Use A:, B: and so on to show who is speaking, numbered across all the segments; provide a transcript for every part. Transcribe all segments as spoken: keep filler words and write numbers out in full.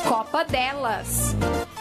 A: Copa delas.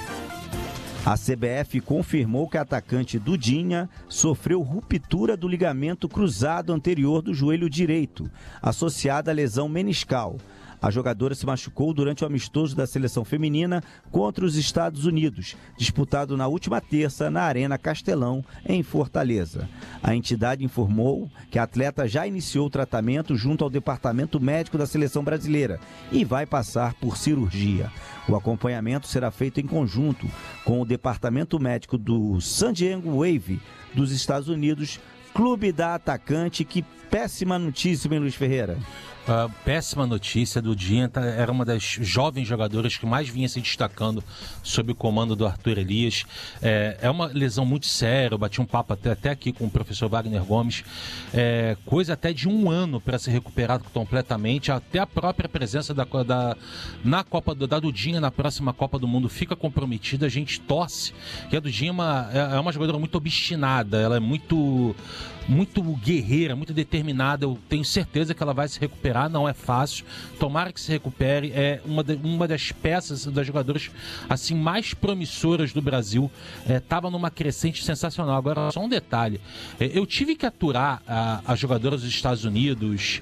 B: A C B F confirmou que a atacante Dudinha sofreu ruptura do ligamento cruzado anterior do joelho direito, associada à lesão meniscal. A jogadora se machucou durante o amistoso da seleção feminina contra os Estados Unidos, disputado na última terça na Arena Castelão, em Fortaleza. A entidade informou que a atleta já iniciou o tratamento junto ao Departamento Médico da Seleção Brasileira e vai passar por cirurgia. O acompanhamento será feito em conjunto com o Departamento Médico do San Diego Wave dos Estados Unidos, clube da atacante. Que péssima notícia, hein, Luiz Ferreira?
C: Uh, péssima notícia. Dudinha era uma das jovens jogadoras que mais vinha se destacando sob o comando do Arthur Elias. É, é uma lesão muito séria. Eu bati um papo até, até aqui com o professor Wagner Gomes. É, coisa até de um ano para se recuperar completamente. Até a própria presença da, da, na Copa do, da Dudinha na próxima Copa do Mundo fica comprometida. A gente torce. E a Dudinha é uma, é uma jogadora muito obstinada. Ela é muito... muito guerreira, muito determinada. Eu tenho certeza que ela vai se recuperar, não é fácil. Tomara que se recupere. É uma, de, uma das peças, das jogadoras assim, mais promissoras do Brasil. Estava é, numa crescente sensacional. Agora, só um detalhe. É, eu tive que aturar a, a jogadora dos Estados Unidos,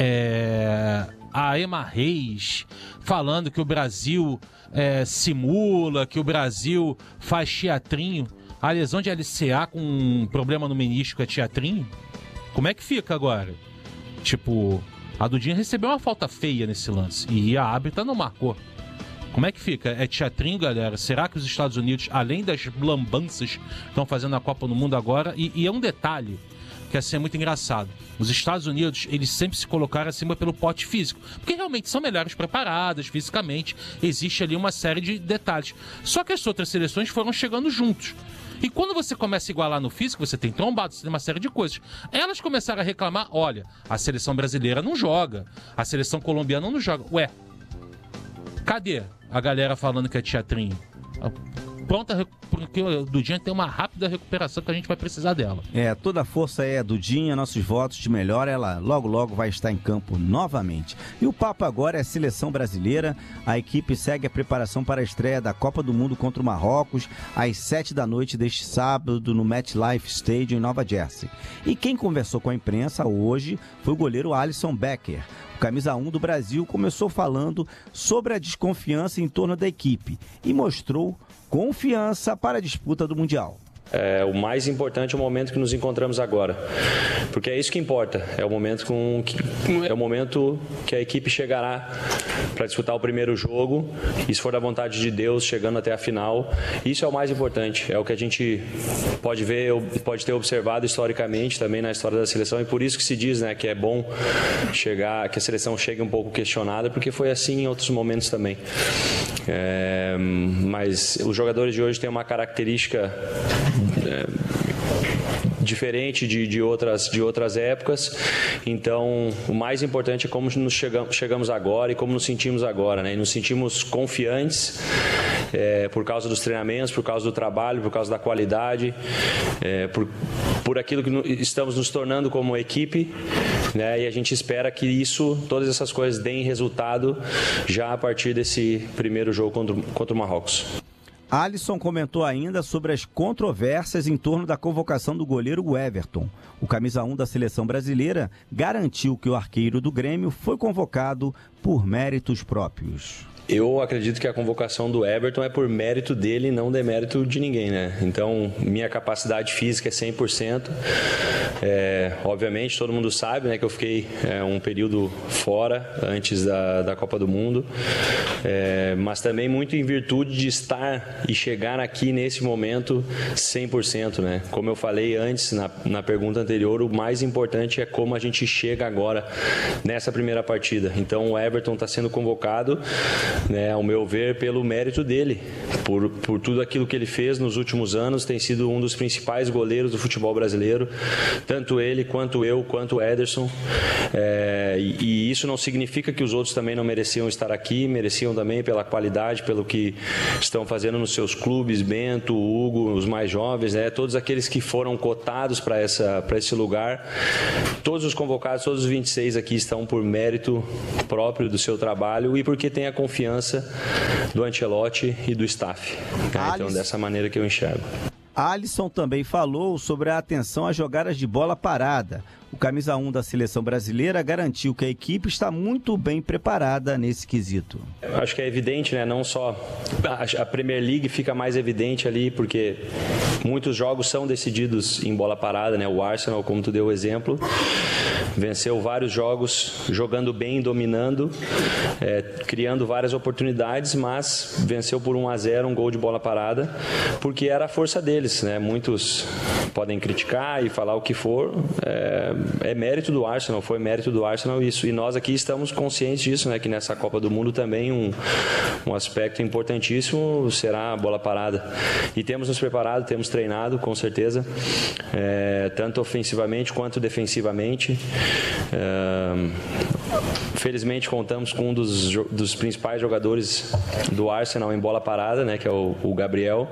C: é, a Emma Reis, falando que o Brasil é, simula, que o Brasil faz teatrinho. A lesão de L C A com um problema no menisco é teatrinho? Como é que fica agora? Tipo, a Dudinha recebeu uma falta feia nesse lance e a árbitra não marcou. Como é que fica? É teatrinho, galera? Será que os Estados Unidos, além das lambanças que estão fazendo na Copa do Mundo agora, e, e é um detalhe que assim é muito engraçado. Os Estados Unidos, eles sempre se colocaram acima pelo pote físico, porque realmente são melhores preparadas fisicamente, existe ali uma série de detalhes. Só que as outras seleções foram chegando juntos. E quando você começa a igualar no físico, você tem trombado, você tem uma série de coisas. Elas começaram a reclamar, olha, a seleção brasileira não joga, a seleção colombiana não joga. Ué, cadê a galera falando que é teatrinho? Pronta, porque o Dudinha tem uma rápida recuperação que a gente vai precisar dela.
B: É, toda a força é a Dudinha, nossos votos de melhor, ela logo logo vai estar em campo novamente. E o papo agora é a seleção brasileira. A equipe segue a preparação para a estreia da Copa do Mundo contra o Marrocos às sete da noite deste sábado no MetLife Stadium em Nova Jersey. E quem conversou com a imprensa hoje foi o goleiro Alisson Becker. O camisa um do Brasil começou falando sobre a desconfiança em torno da equipe e mostrou confiança para a disputa do Mundial.
D: É, o mais importante é o momento que nos encontramos agora, porque é isso que importa, é o momento, com que, é o momento que a equipe chegará para disputar o primeiro jogo, e se for da vontade de Deus, chegando até a final. Isso é o mais importante, é o que a gente pode ver, pode ter observado historicamente também na história da seleção, e por isso que se diz, né, que é bom chegar, que a seleção chegue um pouco questionada, porque foi assim em outros momentos também. É, mas os jogadores de hoje têm uma característica É, diferente de, de, outras, de outras épocas. Então o mais importante é como nos chegamos, chegamos agora e como nos sentimos agora, né? E nos sentimos confiantes é, por causa dos treinamentos, por causa do trabalho, por causa da qualidade, é, por, por aquilo que no, estamos nos tornando como equipe, né? E a gente espera que isso, todas essas coisas deem resultado já a partir desse primeiro jogo contra, contra o Marrocos.
B: Alisson comentou ainda sobre as controvérsias em torno da convocação do goleiro Everton. O camisa um da seleção brasileira garantiu que o arqueiro do Grêmio foi convocado por méritos próprios.
D: Eu acredito que a convocação do Everton é por mérito dele e não demérito de ninguém, né? Então, minha capacidade física é cem por cento. É, obviamente, todo mundo sabe, né, que eu fiquei é, um período fora antes da, da Copa do Mundo, é, mas também muito em virtude de estar e chegar aqui nesse momento cem por cento, né? Como eu falei antes, na, na pergunta anterior, o mais importante é como a gente chega agora nessa primeira partida. Então, o Everton está sendo convocado, né, ao meu ver, pelo mérito dele, por, por tudo aquilo que ele fez nos últimos anos. Tem sido um dos principais goleiros do futebol brasileiro, tanto ele, quanto eu, quanto o Ederson, é, e, e isso não significa que os outros também não mereciam estar aqui, mereciam também pela qualidade, pelo que estão fazendo nos seus clubes, Bento, Hugo, os mais jovens, né, todos aqueles que foram cotados para essa, para esse lugar. Todos os convocados, todos os vinte e seis aqui estão por mérito próprio do seu trabalho e porque tem a confiança confiança do Ancelotti e do staff. Né? Então, dessa maneira que eu enxergo.
B: Alisson também falou sobre a atenção às jogadas de bola parada. O camisa um da seleção brasileira garantiu que a equipe está muito bem preparada nesse quesito.
D: Acho que é evidente, né? Não só a Premier League fica mais evidente ali, porque muitos jogos são decididos em bola parada, né? O Arsenal, como tu deu o exemplo, venceu vários jogos jogando bem, dominando, é, criando várias oportunidades, mas venceu por um a zero, um gol de bola parada, porque era a força deles, né? Muitos podem criticar e falar o que for, é, é mérito do Arsenal, foi mérito do Arsenal isso, e nós aqui estamos conscientes disso, né? Que nessa Copa do Mundo também um, um aspecto importantíssimo será a bola parada, e temos nos preparado, temos treinado com certeza, é, tanto ofensivamente quanto defensivamente. É, felizmente contamos com um dos, dos principais jogadores do Arsenal em bola parada, né? Que é o, o Gabriel,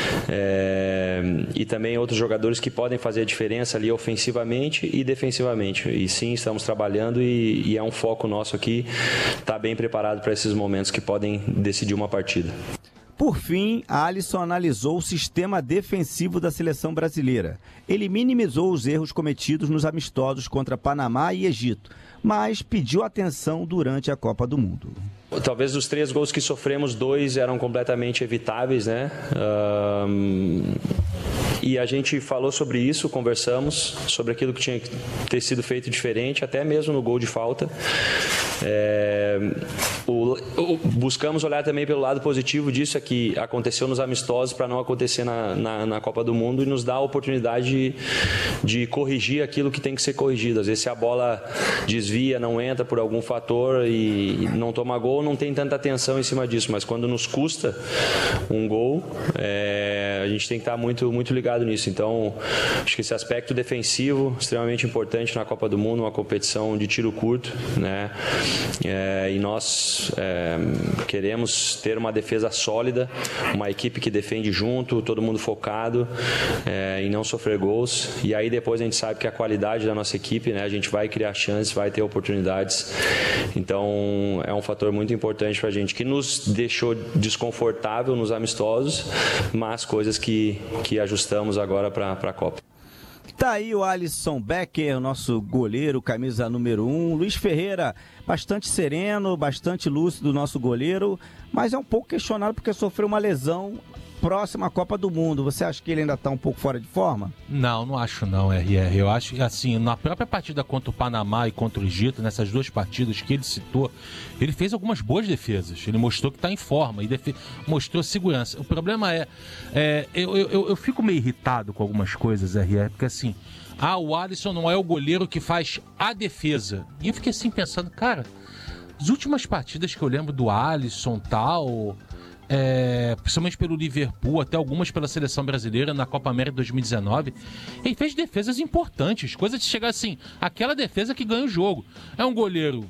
D: é, e também outros jogadores que podem fazer a diferença ali ofensivamente e defensivamente, e sim, estamos trabalhando e, e é um foco nosso aqui estar bem preparado para esses momentos que podem decidir uma partida.
B: Por fim, Alisson analisou o sistema defensivo da seleção brasileira. Ele minimizou os erros cometidos nos amistosos contra Panamá e Egito, mas pediu atenção durante a Copa do Mundo.
D: Talvez dos três gols que sofremos, dois eram completamente evitáveis, né? Um... E a gente falou sobre isso, conversamos sobre aquilo que tinha que ter sido feito diferente, até mesmo no gol de falta. É, o, o, buscamos olhar também pelo lado positivo disso, é que aconteceu nos amistosos para não acontecer na, na, na Copa do Mundo, e nos dá a oportunidade de, de corrigir aquilo que tem que ser corrigido. Às vezes, se a bola desvia, não entra por algum fator e não toma gol, não tem tanta atenção em cima disso, mas quando nos custa um gol, é, a gente tem que estar muito, muito ligado nisso. Então, acho que esse aspecto defensivo extremamente importante na Copa do Mundo, uma competição de tiro curto, né? É, e nós é, queremos ter uma defesa sólida, uma equipe que defende junto, todo mundo focado, é, em não sofrer gols, e aí depois a gente sabe que a qualidade da nossa equipe, né? A gente vai criar chances, vai ter oportunidades, então é um fator muito importante para a gente, que nos deixou desconfortável nos amistosos, mas coisas que, que ajustamos agora para a Copa.
B: Tá aí o Alisson Becker, nosso goleiro, camisa número um. Luiz Ferreira, bastante sereno, bastante lúcido, nosso goleiro, mas é um pouco questionado porque sofreu uma lesão próxima à Copa do Mundo. Você acha que ele ainda está um pouco fora de forma?
C: Não, não acho não, R R. Eu acho que, assim, na própria partida contra o Panamá e contra o Egito, nessas duas partidas que ele citou, ele fez algumas boas defesas. Ele mostrou que está em forma e defe... mostrou segurança. O problema é, é eu, eu, eu fico meio irritado com algumas coisas, R R, porque assim, ah, o Alisson não é o goleiro que faz a defesa. E eu fiquei assim pensando, cara, as últimas partidas que eu lembro do Alisson e tal... É, principalmente pelo Liverpool, até algumas pela seleção brasileira na Copa América dois mil e dezenove, ele fez defesas importantes, coisas de chegar assim, aquela defesa que ganha o jogo. É um goleiro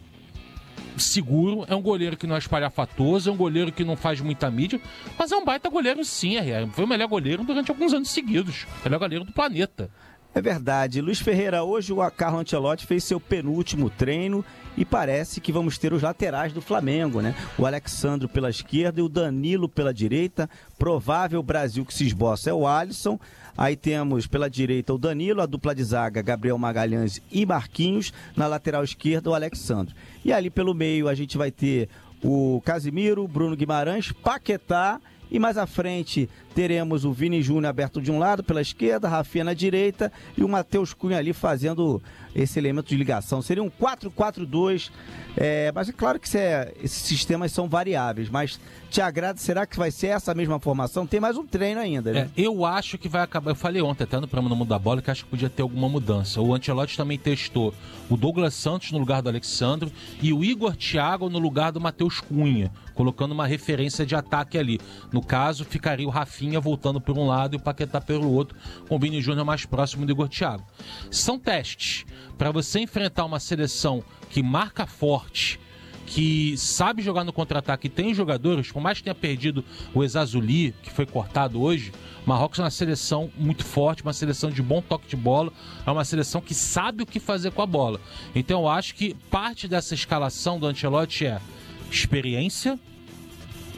C: seguro, é um goleiro que não é espalhafatoso, é um goleiro que não faz muita mídia, mas é um baita goleiro sim, foi o melhor goleiro durante alguns anos seguidos, o melhor goleiro do planeta.
B: É verdade. Luiz Ferreira, hoje o Carlo Ancelotti fez seu penúltimo treino e parece que vamos ter os laterais do Flamengo, né? O Alexandro pela esquerda e o Danilo pela direita. Provável Brasil que se esboça é o Alisson. Aí temos pela direita o Danilo, a dupla de zaga Gabriel Magalhães e Marquinhos. Na lateral esquerda o Alexandro. E ali pelo meio a gente vai ter o Casimiro, Bruno Guimarães, Paquetá. E mais à frente teremos o Vini Júnior aberto de um lado pela esquerda, Rafinha na direita e o Matheus Cunha ali fazendo esse elemento de ligação. Seria um quatro quatro dois, é, mas é claro que é, esses sistemas são variáveis, mas te agrada? Será que vai ser essa mesma formação? Tem mais um treino ainda, né?
C: É, eu acho que vai acabar, eu falei ontem até no programa No Mundo da Bola que acho que podia ter alguma mudança. O Ancelotti também testou o Douglas Santos no lugar do Alexandre e o Igor Thiago no lugar do Matheus Cunha, colocando uma referência de ataque ali. No caso, ficaria o Rafinha voltando por um lado e o Paquetá pelo outro, com o Vini Júnior mais próximo do Igor Thiago. São testes para você enfrentar uma seleção que marca forte, que sabe jogar no contra-ataque, e tem jogadores, por mais que tenha perdido o Ezazuli, que foi cortado hoje, Marrocos é uma seleção muito forte, uma seleção de bom toque de bola, é uma seleção que sabe o que fazer com a bola. Então eu acho que parte dessa escalação do Ancelotti é experiência,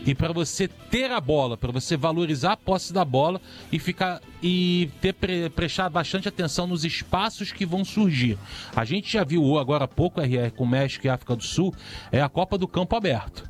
C: e para você ter a bola, para você valorizar a posse da bola e ficar e ter pre, prestar bastante atenção nos espaços que vão surgir. A gente já viu agora há pouco, R R, com México e África do Sul, é a Copa do Campo Aberto.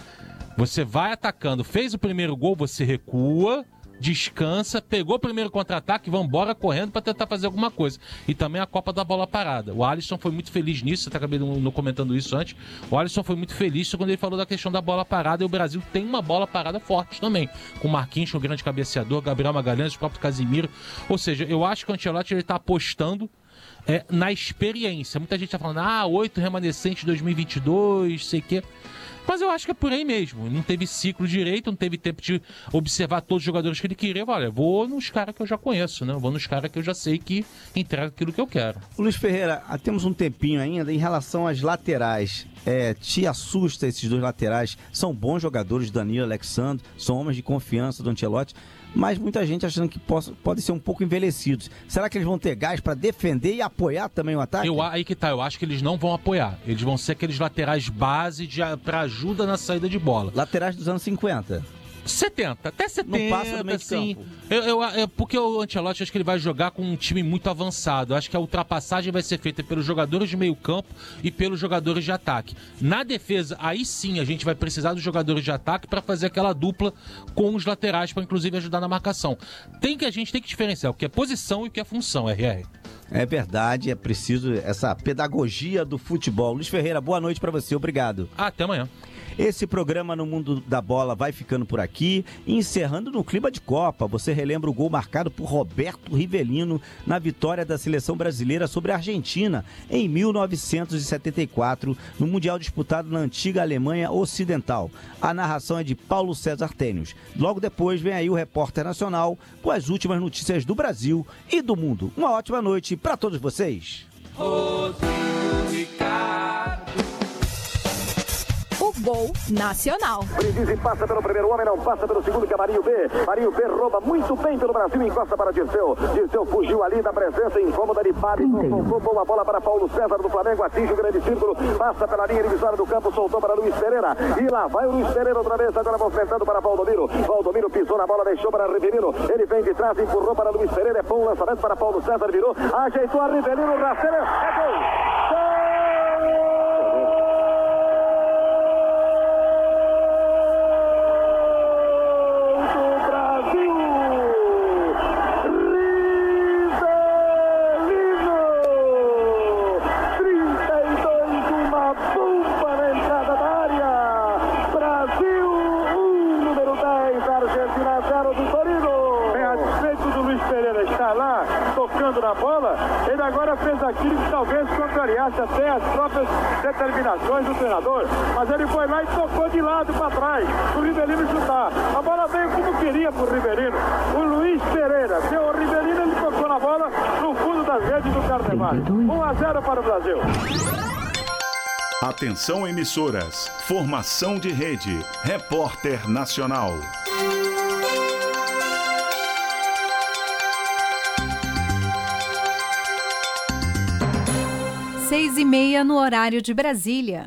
C: Você vai atacando, fez o primeiro gol, você recua, descansa, pegou o primeiro contra-ataque, vamos embora correndo para tentar fazer alguma coisa. E também a Copa da Bola Parada. O Alisson foi muito feliz nisso, você acabei não comentando isso antes. O Alisson foi muito feliz quando ele falou da questão da bola parada, e o Brasil tem uma bola parada forte também. Com o Marquinhos, o grande cabeceador, Gabriel Magalhães, o próprio Casimiro. Ou seja, eu acho que o Ancelotti está apostando é, na experiência. Muita gente está falando, ah, oito remanescentes de dois mil e vinte e dois, sei o quê. Mas eu acho que é por aí mesmo. Não teve ciclo direito, não teve tempo de observar todos os jogadores que ele queria. Olha, vou nos caras que eu já conheço, né? Vou nos caras que eu já sei que entregam aquilo que eu quero.
B: Luiz Ferreira, temos um tempinho ainda em relação às laterais. É, te assusta esses dois laterais? São bons jogadores, Danilo e Alexandre, são homens de confiança do Ancelotti, mas muita gente achando que possa, podem ser um pouco envelhecidos. Será que eles vão ter gás para defender e apoiar também o ataque?
C: Eu, aí que tá, eu acho que eles não vão apoiar. Eles vão ser aqueles laterais base para ajuda na saída de bola.
B: Laterais dos anos cinquenta.
C: setenta, até setenta,
B: não passa do meio
C: assim.
B: de campo.
C: Eu, eu, eu, porque o Ancelotti, acho que ele vai jogar com um time muito avançado. Eu acho que a ultrapassagem vai ser feita pelos jogadores de meio campo e pelos jogadores de ataque. Na defesa, aí sim a gente vai precisar dos jogadores de ataque para fazer aquela dupla com os laterais, para inclusive ajudar na marcação. Tem que a gente tem que diferenciar o que é posição e o que é função, R R.
B: É verdade, é preciso essa pedagogia do futebol. Luiz Ferreira, boa noite para você, obrigado.
C: Até amanhã.
B: Esse programa No Mundo da Bola vai ficando por aqui, encerrando no clima de Copa. Você relembra o gol marcado por Roberto Rivelino na vitória da seleção brasileira sobre a Argentina em mil novecentos e setenta e quatro, no Mundial disputado na antiga Alemanha Ocidental. A narração é de Paulo César Tênios. Logo depois vem aí o Repórter Nacional com as últimas notícias do Brasil e do mundo. Uma ótima noite para todos vocês.
A: Gol Nacional.
E: Brindisi passa pelo primeiro homem, não passa pelo segundo, que é Marinho B. Marinho B rouba muito bem pelo Brasil, encosta para Dirceu. Dirceu fugiu ali da presença incômoda de Parisson, soltou boa bola para Paulo César do Flamengo, atinge o grande círculo, passa pela linha divisória do campo, soltou para Luiz Pereira. E lá vai o Luiz Pereira outra vez, agora movimentando para Valdomiro. Valdomiro pisou na bola, deixou para Rivelino. Ele vem de trás, empurrou para Luiz Pereira. É bom lançamento para Paulo César, virou, ajeitou a Rivelino, rasteiro, é gol! Gol! Na bola, ele agora fez aquilo que talvez contrariasse até as próprias determinações do treinador, mas ele foi lá e tocou de lado para trás, o Rivelino chutar. A bola veio como queria pro Rivelino. O Luiz Pereira deu o Rivelino, ele tocou na bola no fundo das redes do Carnevale. um a zero para o Brasil.
F: Atenção, emissoras. Formação de rede. Repórter Nacional.
A: Seis e meia no horário de Brasília.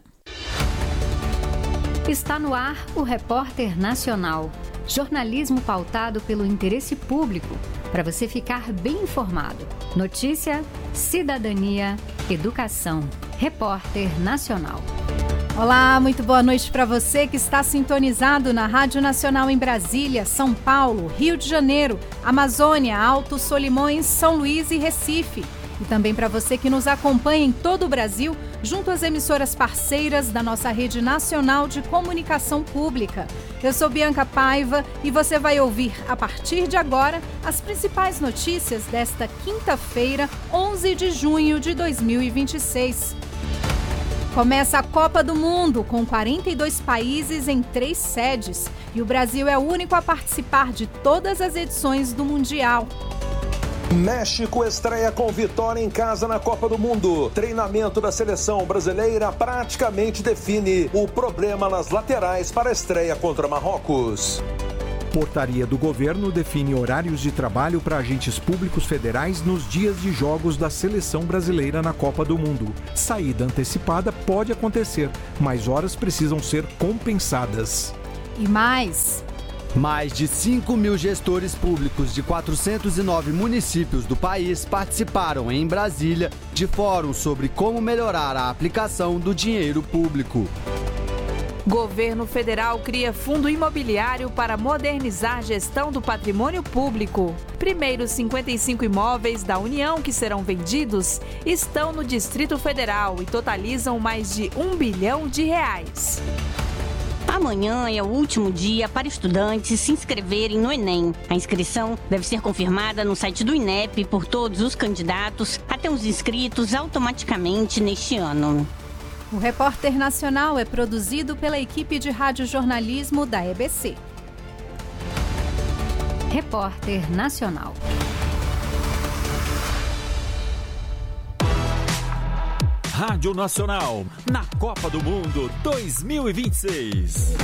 A: Está no ar o Repórter Nacional. Jornalismo pautado pelo interesse público, para você ficar bem informado. Notícia, cidadania, educação. Repórter Nacional. Olá, muito boa noite para você que está sintonizado na Rádio Nacional em Brasília, São Paulo, Rio de Janeiro, Amazônia, Alto Solimões, São Luís e Recife. E também para você que nos acompanha em todo o Brasil, junto às emissoras parceiras da nossa Rede Nacional de Comunicação Pública. Eu sou Bianca Paiva e você vai ouvir, a partir de agora, as principais notícias desta quinta-feira, onze de junho de dois mil e vinte e seis. Começa a Copa do Mundo, com quarenta e dois países em três sedes. E o Brasil é o único a participar de todas as edições do Mundial.
G: México estreia com vitória em casa na Copa do Mundo. Treinamento da seleção brasileira praticamente define o problema nas laterais para a estreia contra Marrocos.
H: Portaria do governo define horários de trabalho para agentes públicos federais nos dias de jogos da seleção brasileira na Copa do Mundo. Saída antecipada pode acontecer, mas horas precisam ser compensadas.
A: e mais.
I: Mais de cinco mil gestores públicos de quatrocentos e nove municípios do país participaram em Brasília de fórum sobre como melhorar a aplicação do dinheiro público.
J: Governo federal cria fundo imobiliário para modernizar a gestão do patrimônio público. Primeiros cinquenta e cinco imóveis da União que serão vendidos estão no Distrito Federal e totalizam mais de um bilhão de reais.
K: Amanhã é o último dia para estudantes se inscreverem no Enem. A inscrição deve ser confirmada no site do INEP por todos os candidatos até os inscritos automaticamente neste ano.
A: O Repórter Nacional é produzido pela equipe de radiojornalismo da E B C. Repórter Nacional.
L: Rádio Nacional, na Copa do Mundo dois mil e vinte e seis.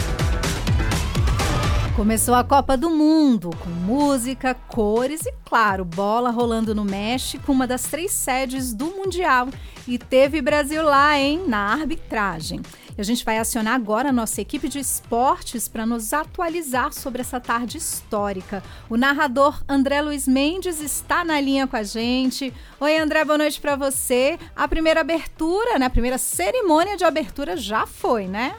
A: Começou a Copa do Mundo, com música, cores e, claro, bola rolando no México, uma das três sedes do Mundial. E teve Brasil lá, hein, na arbitragem. E a gente vai acionar agora a nossa equipe de esportes para nos atualizar sobre essa tarde histórica. O narrador André Luiz Mendes está na linha com a gente. Oi, André, boa noite para você. A primeira abertura, né, a primeira cerimônia de abertura já foi, né?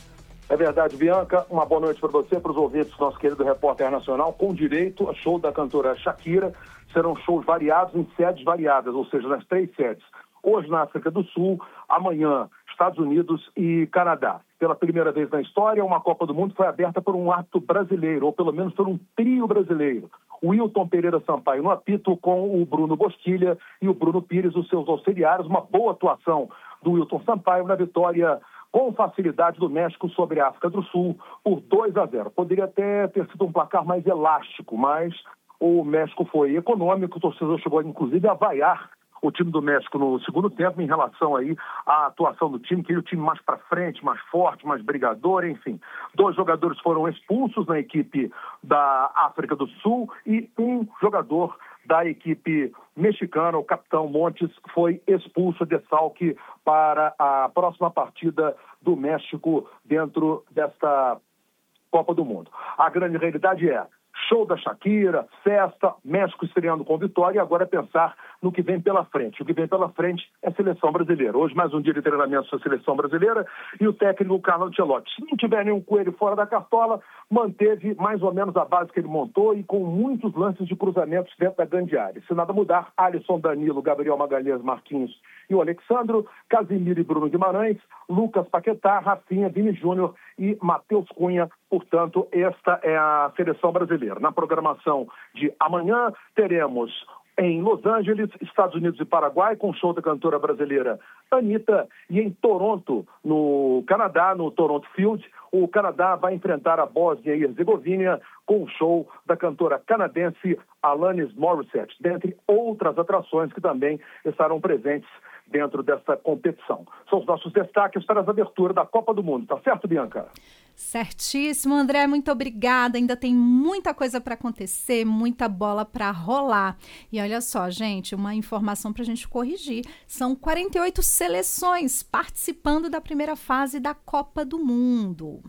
M: É verdade, Bianca. Uma boa noite para você, para os ouvintes do nosso querido Repórter Nacional, com direito a show da cantora Shakira. Serão shows variados em sedes variadas, ou seja, nas três sedes. Hoje na África do Sul, amanhã Estados Unidos e Canadá. Pela primeira vez na história, uma Copa do Mundo foi aberta por um árbitro brasileiro, ou pelo menos por um trio brasileiro. O Wilton Pereira Sampaio no apito, com o Bruno Bosquilha e o Bruno Pires, os seus auxiliares. Uma boa atuação do Wilton Sampaio na vitória com facilidade do México sobre a África do Sul por dois a zero. Poderia até ter sido um placar mais elástico, mas o México foi econômico, o torcedor chegou inclusive a vaiar o time do México no segundo tempo em relação aí à atuação do time, que é o time mais para frente, mais forte, mais brigador, enfim. Dois jogadores foram expulsos na equipe da África do Sul e um jogador da equipe mexicana, o capitão Montes, foi expulso de desfalque para a próxima partida do México dentro desta Copa do Mundo. A grande realidade é show da Shakira, festa, México estreando com vitória e agora é pensar no que vem pela frente. O que vem pela frente é a seleção brasileira. Hoje mais um dia de treinamento da seleção brasileira e o técnico Carlo Ancelotti, se não tiver nenhum coelho fora da cartola, manteve mais ou menos a base que ele montou e com muitos lances de cruzamentos dentro da grande área. Se nada mudar, Alisson, Danilo, Gabriel Magalhães, Marquinhos e o Alexandro, Casimiro e Bruno Guimarães, Lucas Paquetá, Rafinha, Vini Júnior e Matheus Cunha. Portanto, esta é a seleção brasileira. Na programação de amanhã, teremos em Los Angeles, Estados Unidos e Paraguai, com o show da cantora brasileira Anitta, e em Toronto, no Canadá, no Toronto Field, o Canadá vai enfrentar a Bósnia e Herzegovina com o show da cantora canadense Alanis Morissette, dentre outras atrações que também estarão presentes dentro dessa competição. São os nossos destaques para as aberturas da Copa do Mundo. Tá certo, Bianca?
A: Certíssimo, André. Muito obrigada. Ainda tem muita coisa para acontecer, muita bola para rolar. E olha só, gente, uma informação para a gente corrigir. São quarenta e oito seleções participando da primeira fase da Copa do Mundo.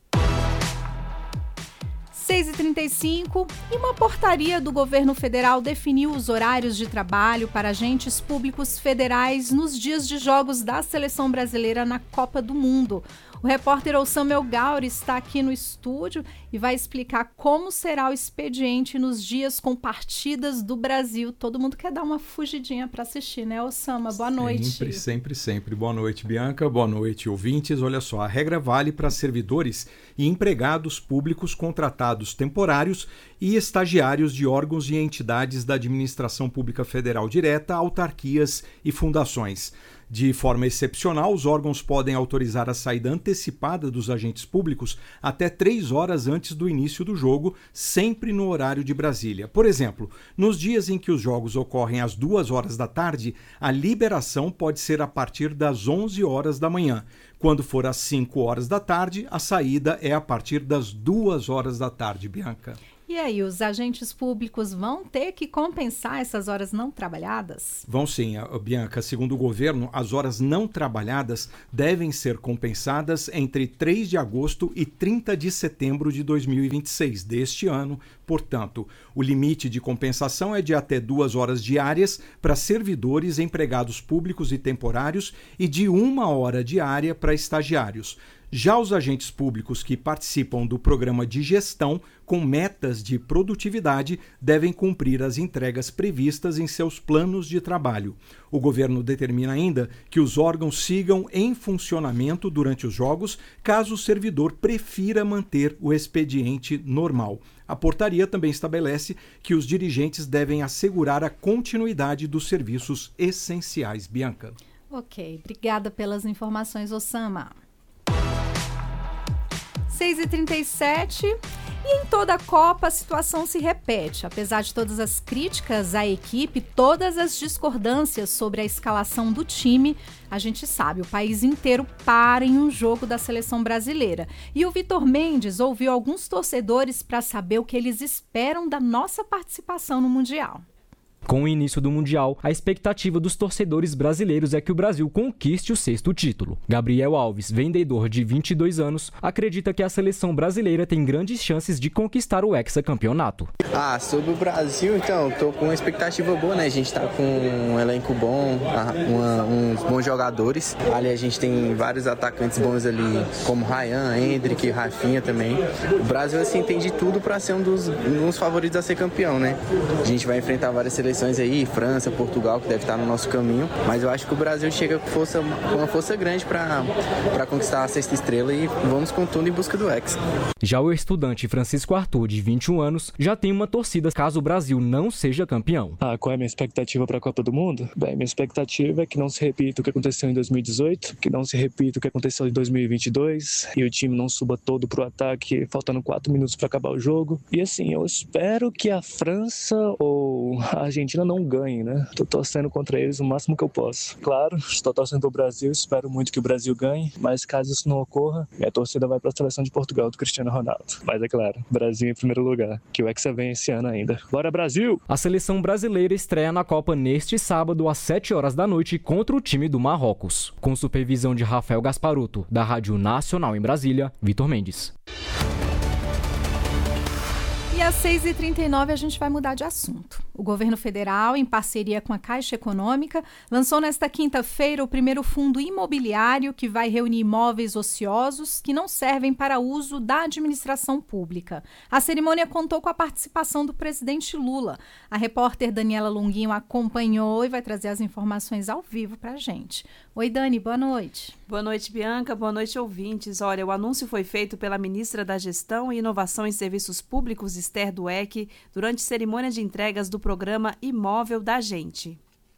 A: seis e trinta e cinco, e uma portaria do governo federal definiu os horários de trabalho para agentes públicos federais nos dias de jogos da seleção brasileira na Copa do Mundo. O repórter Samuel Gauri está aqui no estúdio e vai explicar como será o expediente nos dias com partidas do Brasil. Todo mundo quer dar uma fugidinha para assistir, né, Osama? Boa noite.
H: Sempre, sempre, sempre. Boa noite, Bianca. Boa noite, ouvintes. Olha só, a regra vale para servidores e empregados públicos contratados temporários e estagiários de órgãos e entidades da administração pública federal direta, autarquias e fundações. De forma excepcional, os órgãos podem autorizar a saída antecipada dos agentes públicos até três horas antes do início do jogo, sempre no horário de Brasília. Por exemplo, nos dias em que os jogos ocorrem às duas horas da tarde, a liberação pode ser a partir das onze horas da manhã. Quando for às cinco horas da tarde, a saída é a partir das duas horas da tarde, Bianca.
N: E aí, os agentes públicos vão ter que compensar essas horas não trabalhadas?
H: Vão sim, Bianca. Segundo o governo, as horas não trabalhadas devem ser compensadas entre três de agosto e trinta de setembro de dois mil e vinte e seis deste ano. Portanto, o limite de compensação é de até duas horas diárias para servidores, empregados públicos e temporários e de uma hora diária para estagiários. Já os agentes públicos que participam do programa de gestão com metas de produtividade devem cumprir as entregas previstas em seus planos de trabalho. O governo determina ainda que os órgãos sigam em funcionamento durante os jogos, caso o servidor prefira manter o expediente normal. A portaria também estabelece que os dirigentes devem assegurar a continuidade dos serviços essenciais. Bianca.
N: Ok, obrigada pelas informações, Osama. seis e trinta e sete, e em toda a Copa a situação se repete. Apesar de todas as críticas à equipe, todas as discordâncias sobre a escalação do time, a gente sabe, o país inteiro para em um jogo da seleção brasileira. E o Vitor Mendes ouviu alguns torcedores para saber o que eles esperam da nossa participação no Mundial.
O: Com o início do Mundial, a expectativa dos torcedores brasileiros é que o Brasil conquiste o sexto título. Gabriel Alves, vendedor de vinte e dois anos, acredita que a seleção brasileira tem grandes chances de conquistar o hexacampeonato.
P: Ah, sobre o Brasil, então, tô com uma expectativa boa, né? A gente tá com um elenco bom, uma, uns bons jogadores. Ali a gente tem vários atacantes bons ali, como Ryan, Hendrick, Rafinha também. O Brasil, assim, tem de tudo para ser um dos, um dos favoritos a ser campeão, né? A gente vai enfrentar várias seleções aí, França, Portugal, que deve estar no nosso caminho, mas eu acho que o Brasil chega com, força, com uma força grande para conquistar a sexta estrela e vamos com tudo em busca do Hexa.
O: Já o estudante Francisco Arthur, de vinte e um anos, já tem uma torcida caso o Brasil não seja campeão.
Q: Ah, qual é a minha expectativa para a Copa do Mundo? Bem, minha expectativa é que não se repita o que aconteceu em dois mil e dezoito, que não se repita o que aconteceu em dois mil e vinte e dois e o time não suba todo pro ataque, faltando quatro minutos para acabar o jogo. E assim, eu espero que a França ou a Argentina não ganhe, né? Tô torcendo contra eles o máximo que eu posso. Claro, estou torcendo pro Brasil, espero muito que o Brasil ganhe, mas caso isso não ocorra, minha torcida vai para a seleção de Portugal do Cristiano Ronaldo. Mas é claro, Brasil em primeiro lugar, que o Hexa vem esse ano ainda. Bora, Brasil!
O: A seleção brasileira estreia na Copa neste sábado às sete horas da noite contra o time do Marrocos. Com supervisão de Rafael Gasparuto, da Rádio Nacional em Brasília, Vitor Mendes.
N: E às seis e trinta e nove a gente vai mudar de assunto. O governo federal, em parceria com a Caixa Econômica, lançou nesta quinta-feira o primeiro fundo imobiliário que vai reunir imóveis ociosos que não servem para uso da administração pública. A cerimônia contou com a participação do presidente Lula. A repórter Daniela Longuinho acompanhou e vai trazer as informações ao vivo para a gente. Oi, Dani, boa noite.
J: Boa noite, Bianca. Boa noite, ouvintes. Olha, o anúncio foi feito pela ministra da Gestão e Inovação em Serviços Públicos, Esther Dweck, durante cerimônia de entregas do programa Imóvel da Gente.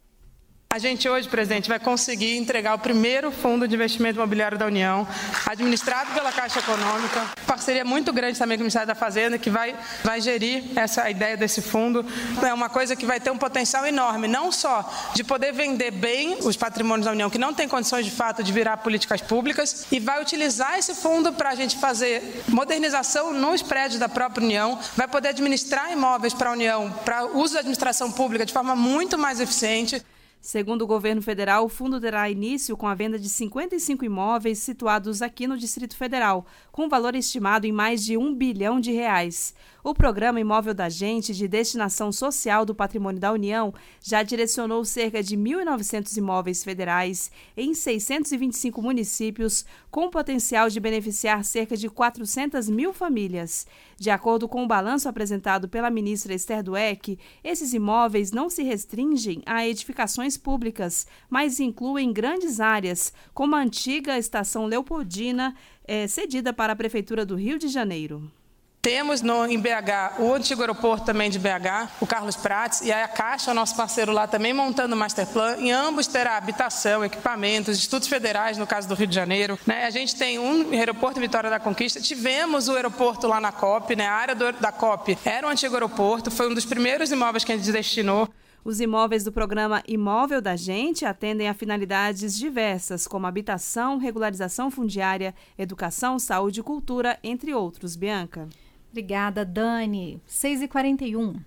R: A gente hoje, presidente, vai conseguir entregar o primeiro fundo de investimento imobiliário da União, administrado pela Caixa Econômica, parceria muito grande também com o Ministério da Fazenda, que vai, vai gerir essa ideia desse fundo. É uma coisa que vai ter um potencial enorme, não só de poder vender bem os patrimônios da União, que não tem condições de fato de virar políticas públicas, e vai utilizar esse fundo para a gente fazer modernização nos prédios da própria União, vai poder administrar imóveis para a União, para uso da administração pública de forma muito mais eficiente.
J: Segundo o governo federal, o fundo terá início com a venda de cinquenta e cinco imóveis situados aqui no Distrito Federal, com valor estimado em mais de um bilhão de reais. O programa Imóvel da Gente, de destinação social do patrimônio da União, já direcionou cerca de mil e novecentos imóveis federais em seiscentos e vinte e cinco municípios, com potencial de beneficiar cerca de quatrocentas mil famílias. De acordo com o balanço apresentado pela ministra Esther Dweck, esses imóveis não se restringem a edificações públicas, mas incluem grandes áreas, como a antiga Estação Leopoldina, é, cedida para a Prefeitura do Rio de Janeiro.
R: Temos no, em B H o antigo aeroporto também de B H, o Carlos Prates, e a Caixa, nosso parceiro lá, também montando o masterplan. Em ambos terá habitação, equipamentos, estudos federais, no caso do Rio de Janeiro. Né? A gente tem um aeroporto em Vitória da Conquista. Tivemos o aeroporto lá na COP, né? A área do, da COP era um antigo aeroporto, foi um dos primeiros imóveis que a gente destinou.
J: Os imóveis do programa Imóvel da Gente atendem a finalidades diversas, como habitação, regularização fundiária, educação, saúde e cultura, entre outros. Bianca.
N: Obrigada, Dani. seis e quarenta e um.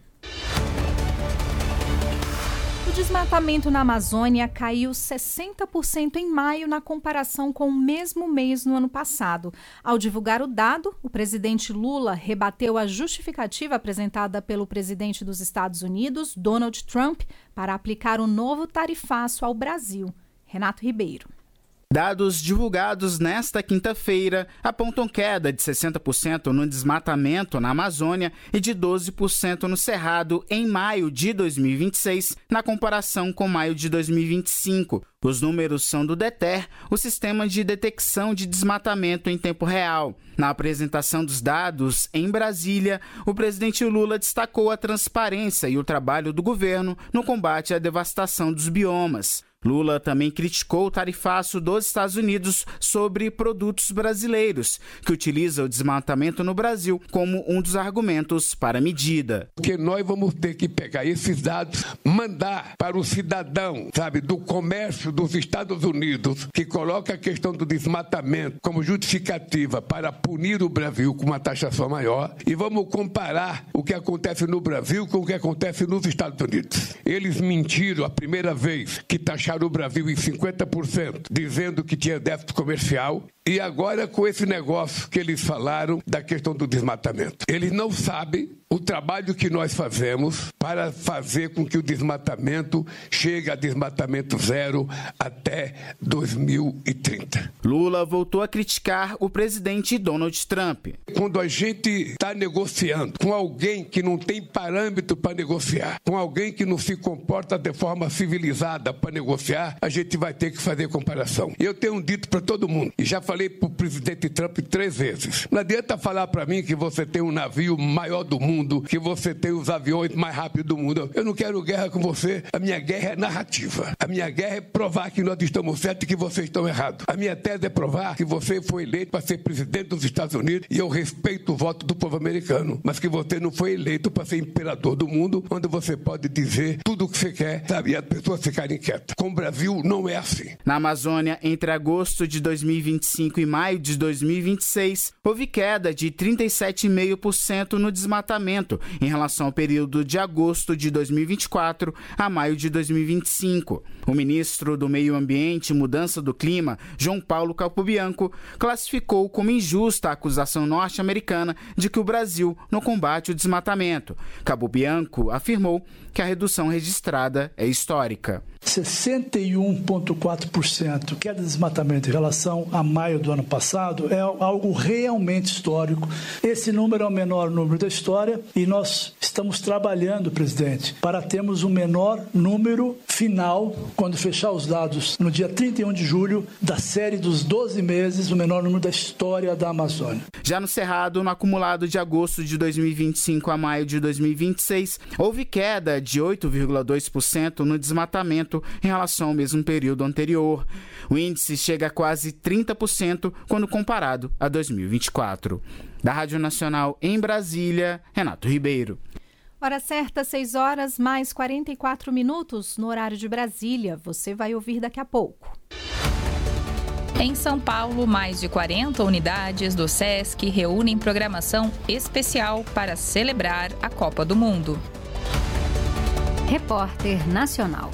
N: O desmatamento na Amazônia caiu sessenta por cento em maio na comparação com o mesmo mês no ano passado. Ao divulgar o dado, o presidente Lula rebateu a justificativa apresentada pelo presidente dos Estados Unidos, Donald Trump, para aplicar um novo tarifaço ao Brasil. Renato Ribeiro.
S: Dados divulgados nesta quinta-feira apontam queda de sessenta por cento no desmatamento na Amazônia e de doze por cento no Cerrado em maio de dois mil e vinte e seis, na comparação com maio de dois mil e vinte e cinco. Os números são do DETER, o Sistema de Detecção de Desmatamento em Tempo Real. Na apresentação dos dados em Brasília, o presidente Lula destacou a transparência e o trabalho do governo no combate à devastação dos biomas. Lula também criticou o tarifaço dos Estados Unidos sobre produtos brasileiros, que utiliza o desmatamento no Brasil como um dos argumentos para a medida.
T: Porque nós vamos ter que pegar esses dados, mandar para o cidadão, sabe, do comércio dos Estados Unidos, que coloca a questão do desmatamento como justificativa para punir o Brasil com uma taxação maior, e vamos comparar o que acontece no Brasil com o que acontece nos Estados Unidos. Eles mentiram a primeira vez que taxaram o Brasil em cinquenta por cento, dizendo que tinha déficit comercial, e agora com esse negócio que eles falaram da questão do desmatamento. Eles não sabem o trabalho que nós fazemos para fazer com que o desmatamento chegue a desmatamento zero até dois mil e trinta.
S: Lula voltou a criticar o presidente Donald Trump.
T: Quando a gente está negociando com alguém que não tem parâmetro para negociar, com alguém que não se comporta de forma civilizada para negociar, a gente vai ter que fazer comparação. Eu tenho dito para todo mundo, e já falei para o presidente Trump três vezes, não adianta falar para mim que você tem um navio maior do mundo, que você tem os aviões mais rápidos do mundo. Eu não quero guerra com você. A minha guerra é narrativa. A minha guerra é provar que nós estamos certos e que vocês estão errados. A minha tese é provar que você foi eleito para ser presidente dos Estados Unidos, e eu respeito o voto do povo americano, mas que você não foi eleito para ser imperador do mundo, onde você pode dizer tudo o que você quer, sabe, e as pessoas ficarem quietas. Com o Brasil não é assim.
S: Na Amazônia, entre agosto de dois mil e vinte e cinco e maio de dois mil e vinte e seis, houve queda de trinta e sete vírgula cinco por cento no desmatamento em relação ao período de agosto de dois mil e vinte e quatro a maio de dois mil e vinte e cinco. O ministro do Meio Ambiente e Mudança do Clima, João Paulo Capobianco, classificou como injusta a acusação norte-americana de que o Brasil não combate o desmatamento. Capobianco afirmou que a redução registrada é histórica.
U: sessenta e um vírgula quatro por cento queda de desmatamento em relação a maio do ano passado é algo realmente histórico. Esse número é o menor número da história e nós estamos trabalhando, presidente, para termos o menor número final, quando fechar os dados no dia trinta e um de julho, da série dos doze meses, o menor número da história da Amazônia.
S: Já no Cerrado, no acumulado de agosto de dois mil e vinte e cinco a maio de dois mil e vinte e seis, houve queda de oito vírgula dois por cento no desmatamento em relação ao mesmo período anterior. O índice chega a quase trinta por cento quando comparado a dois mil e vinte e quatro. Da Rádio Nacional em Brasília, Renato Ribeiro.
N: Hora certa, seis horas mais quarenta e quatro minutos no horário de Brasília. Você vai ouvir daqui a pouco.
V: Em São Paulo, mais de quarenta unidades do SESC reúnem programação especial para celebrar a Copa do Mundo.
A: Repórter Nacional.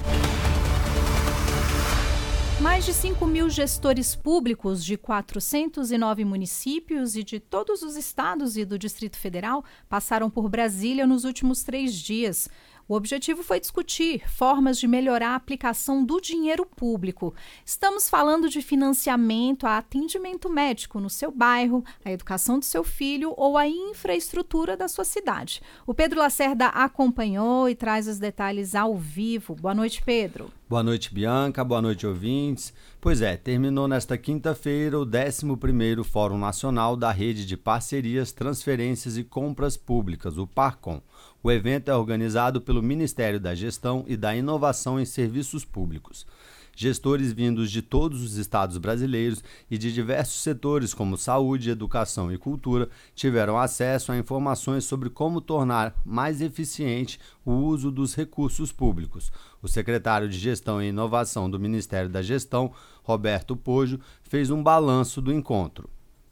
N: Mais de cinco mil gestores públicos de quatrocentos e nove municípios e de todos os estados e do Distrito Federal passaram por Brasília nos últimos três dias. O objetivo foi discutir formas de melhorar a aplicação do dinheiro público. Estamos falando de financiamento a atendimento médico no seu bairro, a educação do seu filho ou a infraestrutura da sua cidade. O Pedro Lacerda acompanhou e traz os detalhes ao vivo. Boa noite, Pedro.
W: Boa noite, Bianca. Boa noite, ouvintes. Pois é, terminou nesta quinta-feira o décimo primeiro Fórum Nacional da Rede de Parcerias, Transferências e Compras Públicas, o PARCOM. O evento é organizado pelo Ministério da Gestão e da Inovação em Serviços Públicos. Gestores vindos de todos os estados brasileiros e de diversos setores como saúde, educação e cultura tiveram acesso a informações sobre como tornar mais eficiente o uso dos recursos públicos. O secretário de Gestão e Inovação do Ministério da Gestão, Roberto Poggio, fez um balanço do encontro.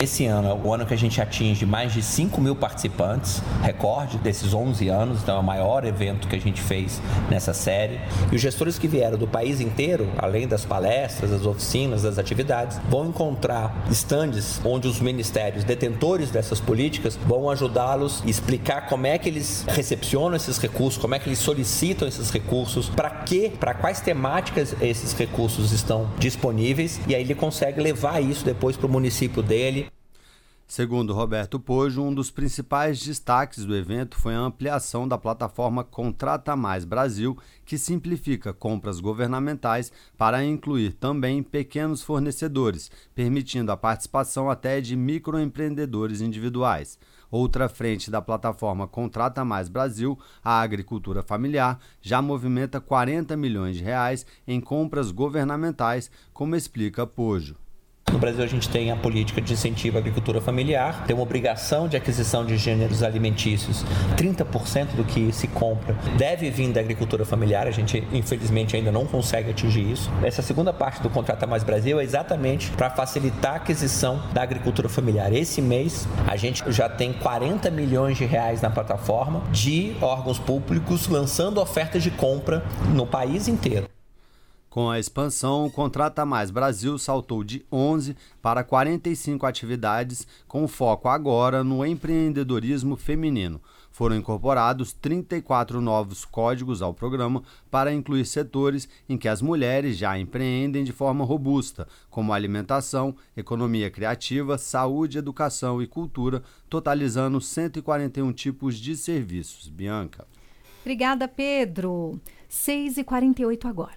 B: Esse ano é o ano que a gente atinge mais de cinco mil participantes, recorde desses onze anos, então é o maior evento que a gente fez nessa série. E os gestores que vieram do país inteiro, além das palestras, das oficinas, das atividades, vão encontrar estandes onde os ministérios detentores dessas políticas vão ajudá-los a explicar como é que eles recepcionam esses recursos, como é que eles solicitam esses recursos, para quê, para quais temáticas esses recursos estão disponíveis, e aí ele consegue levar isso depois para o município dele.
W: Segundo Roberto Pojo, um dos principais destaques do evento foi a ampliação da plataforma Contrata Mais Brasil, que simplifica compras governamentais para incluir também pequenos fornecedores, permitindo a participação até de microempreendedores individuais. Outra frente da plataforma Contrata Mais Brasil, a agricultura familiar, já movimenta quarenta milhões de reais em compras governamentais, como explica Pojo.
B: No Brasil, a gente tem a política de incentivo à agricultura familiar, tem uma obrigação de aquisição de gêneros alimentícios. trinta por cento do que se compra deve vir da agricultura familiar, a gente, infelizmente, ainda não consegue atingir isso. Essa segunda parte do Contrata Mais Brasil é exatamente para facilitar a aquisição da agricultura familiar. Esse mês, a gente já tem quarenta milhões de reais na plataforma de órgãos públicos lançando ofertas de compra no país inteiro.
W: Com a expansão, o Contrata Mais Brasil saltou de onze para quarenta e cinco atividades, com foco agora no empreendedorismo feminino. Foram incorporados trinta e quatro novos códigos ao programa para incluir setores em que as mulheres já empreendem de forma robusta, como alimentação, economia criativa, saúde, educação e cultura, totalizando cento e quarenta e um tipos de serviços. Bianca.
N: Obrigada, Pedro. seis e quarenta e oito agora.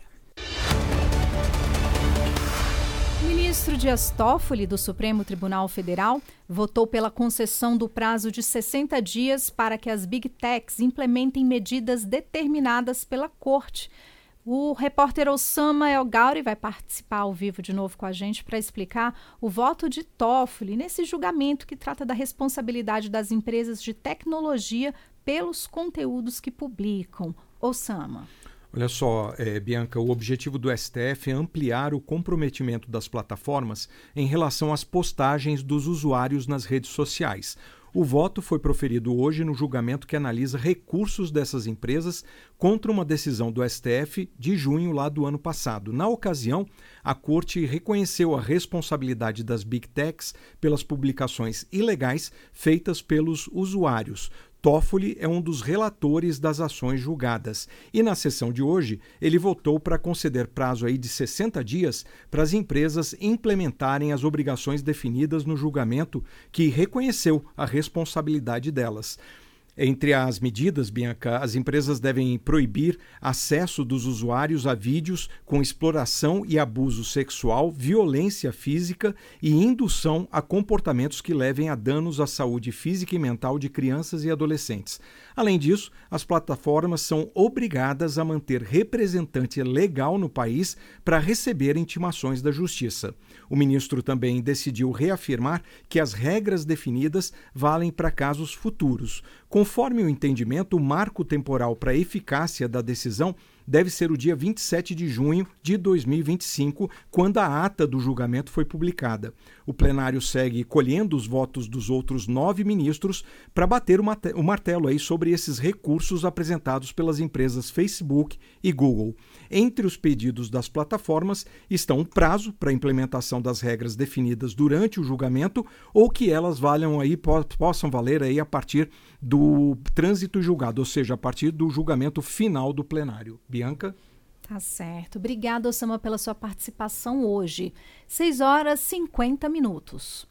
N: O ministro Dias Toffoli, do Supremo Tribunal Federal, votou pela concessão do prazo de sessenta dias para que as Big Techs implementem medidas determinadas pela Corte. O repórter Osama El Gauri vai participar ao vivo de novo com a gente para explicar o voto de Toffoli nesse julgamento que trata da responsabilidade das empresas de tecnologia pelos conteúdos que publicam. Osama.
H: Olha só, é, Bianca, o objetivo do S T F é ampliar o comprometimento das plataformas em relação às postagens dos usuários nas redes sociais. O voto foi proferido hoje no julgamento que analisa recursos dessas empresas contra uma decisão do S T F de junho lá do ano passado. Na ocasião, a Corte reconheceu a responsabilidade das Big Techs pelas publicações ilegais feitas pelos usuários. Toffoli é um dos relatores das ações julgadas e na sessão de hoje ele votou para conceder prazo aí de sessenta dias para as empresas implementarem as obrigações definidas no julgamento que reconheceu a responsabilidade delas. Entre as medidas, Bianca, as empresas devem proibir acesso dos usuários a vídeos com exploração e abuso sexual, violência física e indução a comportamentos que levem a danos à saúde física e mental de crianças e adolescentes. Além disso, as plataformas são obrigadas a manter representante legal no país para receber intimações da Justiça. O ministro também decidiu reafirmar que as regras definidas valem para casos futuros. Conforme o entendimento, o marco temporal para a eficácia da decisão deve ser o dia vinte e sete de junho de dois mil e vinte e cinco, quando a ata do julgamento foi publicada. O plenário segue colhendo os votos dos outros nove ministros para bater o martelo aí sobre esses recursos apresentados pelas empresas Facebook e Google. Entre os pedidos das plataformas estão um prazo para a implementação das regras definidas durante o julgamento ou que elas valham aí, possam valer aí a partir do trânsito julgado, ou seja, a partir do julgamento final do plenário. Bianca?
N: Tá certo. Obrigada, Osama, pela sua participação hoje. seis horas e cinquenta minutos.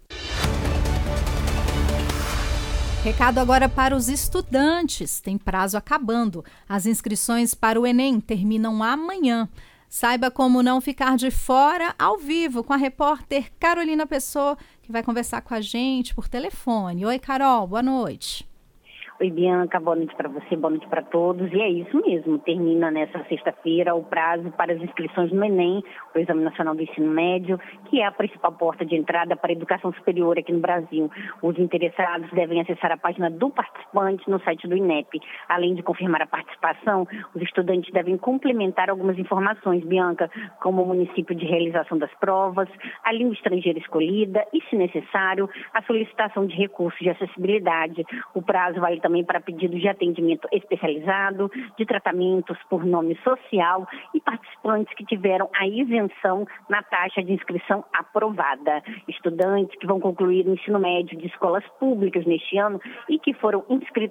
N: Recado agora para os estudantes. Tem prazo acabando. As inscrições para o Enem terminam amanhã. Saiba como não ficar de fora ao vivo com a repórter Carolina Pessoa, que vai conversar com a gente por telefone. Oi, Carol, boa noite.
C: Oi, Bianca, boa noite para você, boa noite para todos. E é isso mesmo, termina nessa sexta-feira o prazo para as inscrições no Enem, o Exame Nacional do Ensino Médio, que é a principal porta de entrada para a educação superior aqui no Brasil. Os interessados devem acessar a página do participante no site do INEP. Além de confirmar a participação, os estudantes devem complementar algumas informações, Bianca, como o município de realização das provas, a língua estrangeira escolhida e, se necessário, a solicitação de recursos de acessibilidade. O prazo vale também para pedidos de atendimento especializado, de tratamentos por nome social e participantes que tiveram a isenção na taxa de inscrição aprovada. Estudantes que vão concluir o ensino médio de escolas públicas neste ano e que foram inscritos